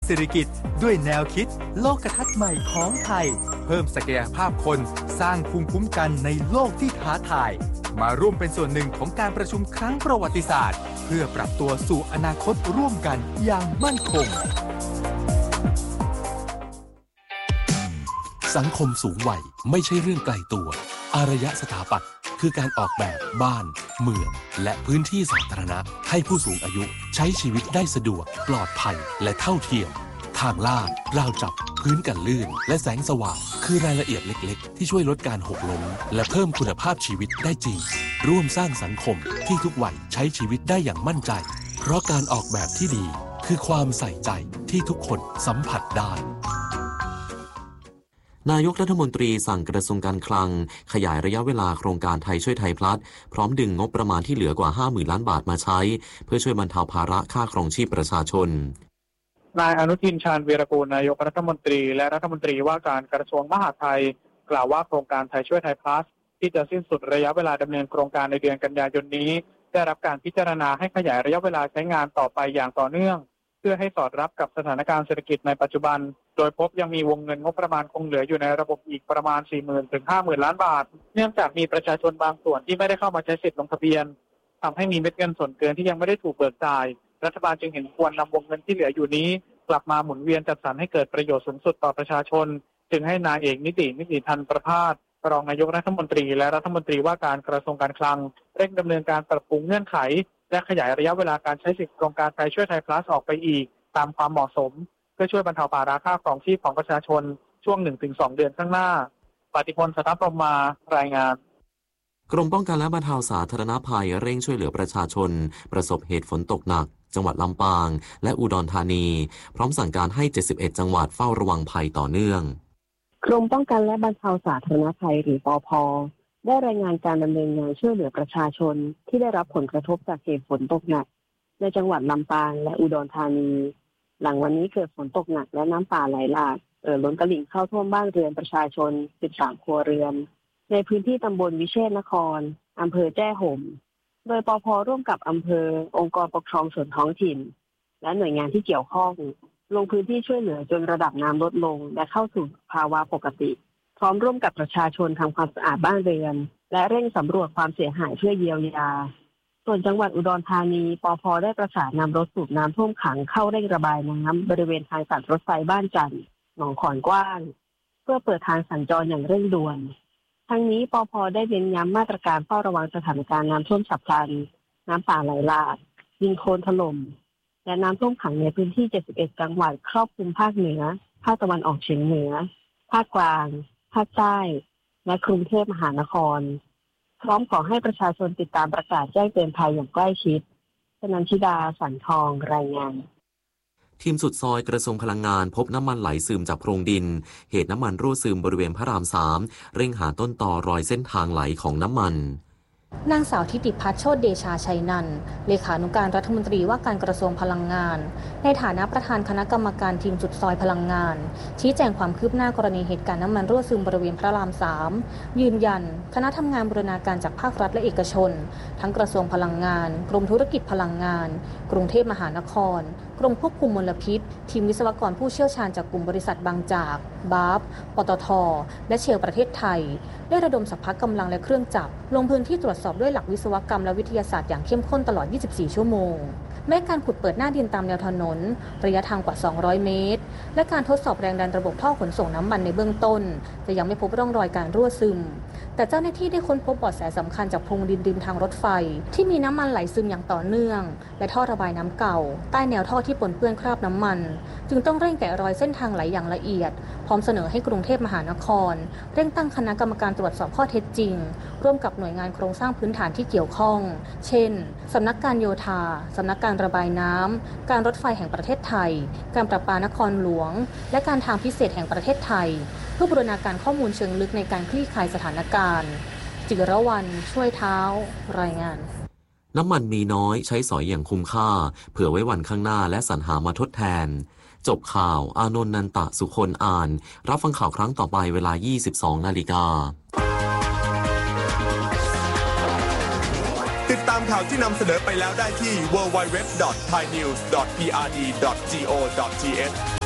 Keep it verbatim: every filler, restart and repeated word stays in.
สิริกิติ์ด้วยแนวคิดโลกทัศน์ใหม่ของไทยเพิ่มศักยภาพคนสร้างภูมิคุ้มกันในโลกที่ท้าทายมาร่วมเป็นส่วนหนึ่งของการประชุมครั้งประวัติศาสตร์เพื่อปรับตัวสู่อนาคตร่วมกันอย่างมั่นคงสังคมสูงวัยไม่ใช่เรื่องไกลตัวอารยสถาปัตย์คือการออกแบบบ้านเมืองและพื้นที่สาธารณะให้ผู้สูงอายุใช้ชีวิตได้สะดวกปลอดภัยและเท่าเทียมทางลาดราวจับพื้นกันลื่นและแสงสว่างคือรายละเอียดเล็กๆที่ช่วยลดการหกล้มและเพิ่มคุณภาพชีวิตได้จริงร่วมสร้างสังคมที่ทุกวัยใช้ชีวิตได้อย่างมั่นใจเพราะการออกแบบที่ดีคือความใส่ใจที่ทุกคนสัมผัสได้นายกรัฐมนตรีสั่งกระทรวงการคลังขยายระยะเวลาโครงการไทยช่วยไทยพลัสพร้อมดึงงบประมาณที่เหลือกว่า ห้าหมื่น ล้านบาทมาใช้เพื่อช่วยบรรเทาภาระค่าครองชีพประชาชนนายอนุทินชาญวีรกูลนายกรัฐมนตรีและรัฐมนตรีว่าการกระทรวงมหาดไทยกล่าวว่าโครงการไทยช่วยไทยพลัสที่จะสิ้นสุดระยะเวลาดำเนินโครงการในเดือนกันยายนนี้ได้รับการพิจารณาให้ขยายระยะเวลาใช้งานต่อไปอย่างต่อเนื่องเพื่อให้สอดรับกับสถานการณ์เศรษฐกิจในปัจจุบันโดยพบยังมีวงเงินงบประมาณคงเหลืออยู่ในระบบอีกประมาณ สี่หมื่น ถึง ห้าหมื่น ล้านบาทเนื่องจากมีประชาชนบางส่วนที่ไม่ได้เข้ามาใช้สิทธิ์ลงทะเบียนทำให้มีเม็ดเงินส่วนเกินที่ยังไม่ได้ถูกเบิกจ่ายรัฐบาลจึงเห็นควรนำวงเงินที่เหลืออยู่นี้กลับมาหมุนเวียนจัดสรรให้เกิดประโยชน์สูงสุดต่อประชาชนจึงให้นายเอกนิตินิติธันประภาสรองนายกรัฐมนตรีและรัฐมนตรีว่าการกระทรวงการคลังเร่งดำเนินการปรับปรุงเงื่อนไขและขยายระยะเวลาการใช้สิทธิโครงการไทยช่วยไทยพลัสออกไปอีกตามความเหมาะสมเพื่อช่วยบรรเทาภาระค่าครองชีพของประชาชนช่วง หนึ่งถึงสอง เดือนข้างหน้าปฏิพล สัทธพรหมารายงานกรมป้องกันและบรรเทาสาธารณภัยเร่งช่วยเหลือประชาชนประสบเหตุฝนตกหนักจังหวัดลำปางและอุดรธานีพร้อมสั่งการให้เจ็ดสิบเอ็ดจังหวัดเฝ้าระวังภัยต่อเนื่องกรมป้องกันและบรรเทาสาธารณภัยหรือปภ.ได้รายงานการดำเนินงานช่วยเหลือประชาชนที่ได้รับผลกระทบจากเหตุฝนตกหนักในจังหวัดลำปางและอุดรธานีหลังวันนี้เกิดฝนตกหนักและน้ำป่าไหลหลากเอ่อล้นตลิ่งเข้าท่วมบ้านเรือนประชาชนสิบสามครัวเรือนในพื้นที่ตำบลวิเชษนครอำเภอแจ้ห่มโดยปภ.ร่วมกับอำเภอองค์กรปกครองส่วนท้องถิ่นและหน่วยงานที่เกี่ยวข้องลงพื้นที่ช่วยเหลือจนระดับน้ำลดลงและเข้าสู่ภาวะปกติพร้อมร่วมกับประชาชนทำความสะอาดบ้านเรือนและเร่งสำรวจความเสียหายเพื่อเยียวยาส่วนจังหวัดอุดรธานีปภ.ได้ประสานนำรถสูบน้ำท่วมขังเข้าเร่งระบายน้ำบริเวณทางตัดรถไฟบ้านจันทร์หนองขอนกว้างเพื่อเปิดทางสัญจรอย่างเร่งด่วนทั้งนี้ปภ.ได้เน้นย้ำมาตรการเฝ้าระวังสถานการณ์น้ำท่วมฉับพลันน้ำป่าไหลหลากดินโคลนถล่มและน้ำท่วมขังในพื้นที่เจ็ดสิบเอ็ดจังหวัดครอบคลุมภาคเหนือภาคตะวันออกเฉียงเหนือภาคกลางภาคใต้และกรุงเทพมหานครพร้อมขอให้ประชาชนติดตามประกาศแจ้งเตือนภัยอย่างใกล้ชิดชนันชิดาสันทองรายงานทีมสุดซอยกระทรวงพลังงานพบน้ำมันไหลซึมจากโพรงดินเหตุน้ำมันรั่วซึมบริเวณพระรามสามเร่งหาต้นตอรอยเส้นทางไหลของน้ำมันนางสาวทิติพัฒน์โชติเดชาชัยนันท์เลขานุการรัฐมนตรีว่าการกระทรวงพลังงานในฐานะประธานคณะกรรมการทีมสุดซอยพลังงานชี้แจงความคืบหน้ากรณีเหตุการณ์น้ำมันรั่วซึมบริเวณพระรามสามยืนยันคณะทำงานบูรณาการจากภาครัฐและเอกชนทั้งกระทรวงพลังงานกรมธุรกิจพลังงานกรุงเทพมหานครกรมควบคุมมลพิษทีมวิศวกรผู้เชี่ยวชาญจากกลุ่มบริษัทบางจากบาฟปตท.และเชลประเทศไทยได้ระดมสรรพกำลังและเครื่องจักรลงพื้นที่ตรวจสอบด้วยหลักวิศวกรรมและวิทยาศาสตร์อย่างเข้มข้นตลอดยี่สิบสี่ชั่วโมงแม้การขุดเปิดหน้าดินตามแนวถนนระยะทางกว่าสองร้อยเมตรและการทดสอบแรงดันระบบท่อขนส่งน้ำมันในเบื้องต้นจะยังไม่พบร่องรอยการรั่วซึมแต่เจ้าหน้าที่ได้ค้นพบเบาะแสสำคัญจากโพรงดินริมทางรถไฟที่มีน้ำมันไหลซึมอย่างต่อเนื่องและท่อระบายน้ำเก่าใต้แนวท่อที่ปนเปื้อนคราบน้ำมันจึงต้องเร่งแกะรอยเส้นทางไหลอย่างละเอียดพร้อมเสนอให้กรุงเทพมหานครเร่งตั้งคณะกรรมการตรวจสอบข้อเท็จจริงร่วมกับหน่วยงานโครงสร้างพื้นฐานที่เกี่ยวข้องเช่นสำนักการโยธาสำนักการระบายน้ำการรถไฟแห่งประเทศไทยการประปานครหลวงและการทางพิเศษแห่งประเทศไทยเพื่อบูรณาการข้อมูลเชิงลึกในการคลี่คลายสถานการณ์จิรวรรณช่วยเท้ารายงานน้ำมันมีน้อยใช้สอยอย่างคุ้มค่าเผื่อไว้วันข้างหน้าและสรรหามาทดแทนจบข่าวอานนท์นันตะสุคนอ่านรับฟังข่าวครั้งต่อไปเวลา ยี่สิบสองนาฬิกาติดตามข่าวที่นำเสนอไปแล้วได้ที่ ดับเบิลยู ดับเบิลยู ดับเบิลยู ดอท ไทยนิวส์ ดอท พี อาร์ ดี ดอท จี โอ ดอท ที เอช